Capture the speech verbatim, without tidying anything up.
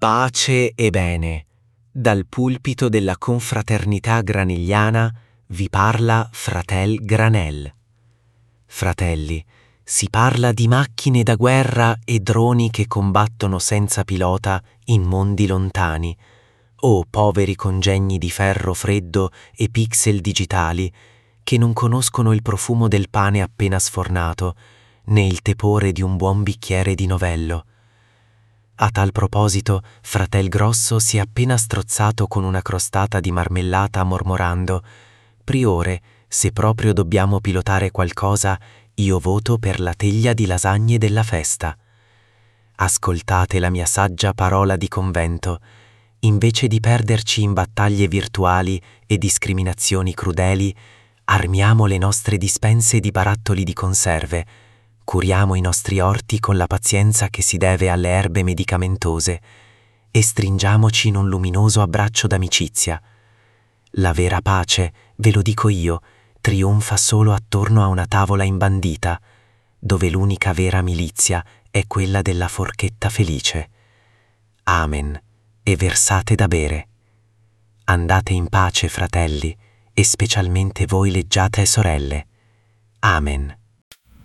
Pace e bene. Dal pulpito della confraternità granigliana vi parla fratel Granel. Fratelli, si parla di macchine da guerra e droni che combattono senza pilota in mondi lontani. Oh, poveri congegni di ferro freddo e pixel digitali che non conoscono il profumo del pane appena sfornato, né il tepore di un buon bicchiere di novello. A tal proposito, fratel Grosso si è appena strozzato con una crostata di marmellata mormorando: «Priore, se proprio dobbiamo pilotare qualcosa, io voto per la teglia di lasagne della festa». Ascoltate la mia saggia parola di convento. Invece di perderci in battaglie virtuali e discriminazioni crudeli, armiamo le nostre dispense di barattoli di conserve, curiamo i nostri orti con la pazienza che si deve alle erbe medicamentose e stringiamoci in un luminoso abbraccio d'amicizia. La vera pace, ve lo dico io, trionfa solo attorno a una tavola imbandita, dove l'unica vera milizia è quella della forchetta felice. Amen. E versate da bere. Andate in pace, fratelli, e specialmente voi leggiate sorelle. Amen.